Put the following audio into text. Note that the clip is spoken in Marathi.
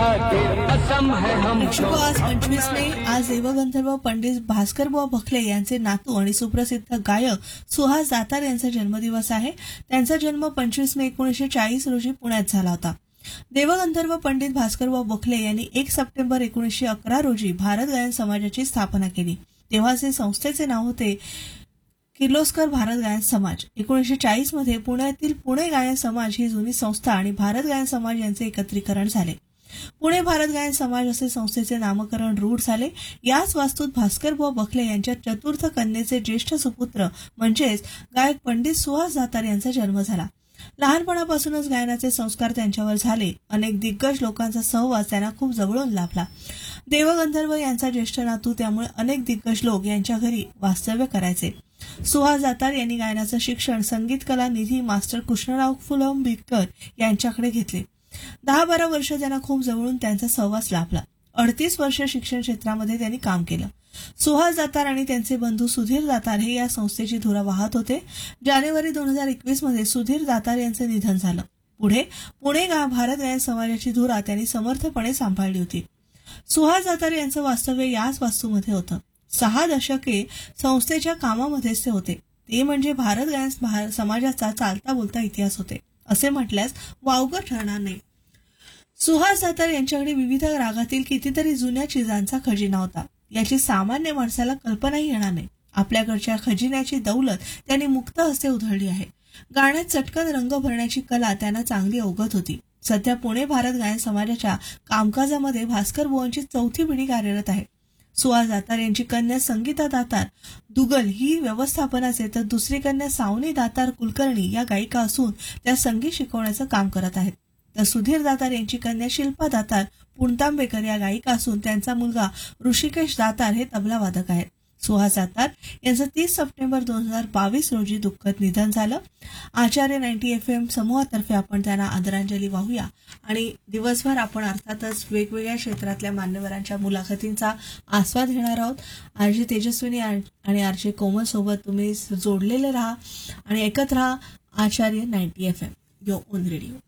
खातिर असम है हम प्रेक्षको, आज 25 मे आज देवगंधर्व पंडित भास्करबुवा बखले यांचे नातू आणि सुप्रसिद्ध गायक सुहास दातार यांचा जन्मदिवस आहे. त्यांचा जन्म 25 मे 1940 रोजी पुण्यात झाला होता. देवगंधर्व पंडित भास्करबुवा बखले यांनी 1 सप्टेंबर 1911 रोजी भारत गायन समाजाची स्थापना केली. तेव्हाचे संस्थेचे नाव होते किर्लोस्कर भारत गायन समाज. 1940 मध्ये पुण्यातील पुणे गायन समाज ही जुनी संस्था आणि भारत गायन समाज यांचे एकत्रीकरण झाले. पुणे भारत गायन समाज असे संस्थेचे नामकरण रूढ झाले. याच वास्तूत भास्करबुवा बखले यांच्या चतुर्थ कन्येचे ज्येष्ठ सुपुत्र म्हणजेच गायक पंडित सुहास दातार यांचा जन्म झाला. लहानपणापासूनच गायनाचे संस्कार त्यांच्यावर झाले. अनेक दिग्गज लोकांचा सहवास त्यांना खूप जवळून लाभला. देवगंधर्व यांचा ज्येष्ठ नातू, त्यामुळे अनेक दिग्गज लोक यांच्या घरी वास्तव्य करायचे. सुहास दातार यांनी गायनाचं शिक्षण संगीत कला निधी मास्टर कृष्णराव फुलंबिकर यांच्याकडे घेतले. 10-12 वर्ष त्यांना खूप जवळून त्यांचा सहवास लाभला. 38 वर्ष शिक्षण क्षेत्रामध्ये त्यांनी काम केलं. सुहास दातार आणि त्यांचे बंधू सुधीर दातार हे या संस्थेची धुरा वाहत होते. जानेवारी 2021 मध्ये सुधीर दातार यांचं निधन झालं. पुढे पुणे भारत गायन समाजाची धुरा त्यांनी समर्थपणे सांभाळली होती. सुहास दातार यांचं वास्तव्य याच वास्तूमध्ये होतं. 6 दशके संस्थेच्या कामामध्येच ते होते. ते म्हणजे भारत गायन समाजाचा चालता बोलता इतिहास होते असे म्हटल्यास वावगं ठरणार नाही. सुहास दातार यांच्याकडे विविध रागातील कितीतरी जुन्या चिजांचा खजिना होता. याची सामान्य माणसाला कल्पनाही येणार नाही. आपल्याकडच्या खजिन्याची दौलत त्यांनी मुक्त हस्ते उधळली आहे. गाण्यात चटकन रंग भरण्याची कला त्यांना चांगली अवगत होती. सध्या पुणे भारत गायन समाजाच्या कामकाजामध्ये भास्करबुवांची 4थी पिढी कार्यरत आहे. सुहास दातार यांची कन्या संगीता दातार दुगल ही व्यवस्थापनाचे, तर दुसरी कन्या सावनी दातार कुलकर्णी या गायिका असून त्या संगीत शिकवण्याचं काम करत आहेत. तर सुधीर दातार यांची कन्या शिल्पा दातार पुणतांबेकर या गायिका असून त्यांचा मुलगा ऋषिकेश दातार हे तबला वादक आहेत. सुहास दातार यांचं 30 सप्टेंबर 2022 रोजी दुःखद निधन झालं. आचार्य 90 FM समूहातर्फे आपण त्यांना आदरांजली वाहूया आणि दिवसभर आपण अर्थातच वेगवेगळ्या क्षेत्रातल्या मान्यवरांच्या मुलाखतींचा आस्वाद घेणार आहोत. आरजे तेजस्विनी आणि आरजे कोमल सोबत तुम्ही जोडलेले राहा आणि ऐकत राहा आचार्य 90 FM, योर ओन रेडिओ.